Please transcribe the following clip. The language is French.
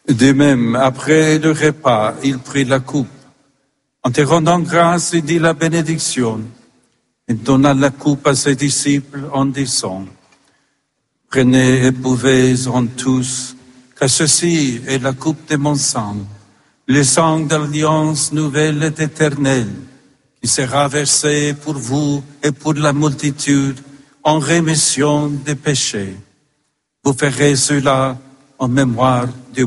De même, après le repas, il prit la coupe. En te rendant grâce, il dit la bénédiction. Il donna la coupe à ses disciples en disant, « Prenez et buvez-en tous, car ceci est la coupe de mon sang, le sang d'alliance nouvelle et éternelle, qui sera versé pour vous et pour la multitude en rémission des péchés. Vous ferez cela en mémoire de moi. »